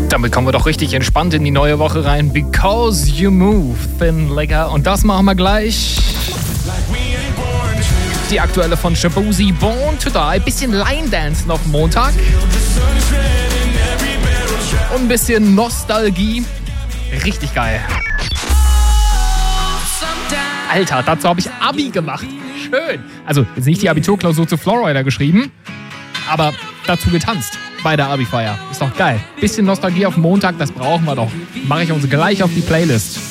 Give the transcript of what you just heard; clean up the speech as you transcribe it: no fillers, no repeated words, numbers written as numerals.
Damit kommen wir doch richtig entspannt in die neue Woche rein. Because You Move, Thin Lecker. Und das machen wir gleich. Die aktuelle von Shaboozey, Born to Die. Bisschen Line Dance noch Montag. Und ein bisschen Nostalgie. Richtig geil. Alter, dazu habe ich Abi gemacht. Schön. Also, jetzt nicht die Abiturklausur zu Flowrider geschrieben, aber dazu getanzt bei der Abi-Feier. Ist doch geil. Bisschen Nostalgie auf Montag, das brauchen wir doch. Mache ich uns gleich auf die Playlist.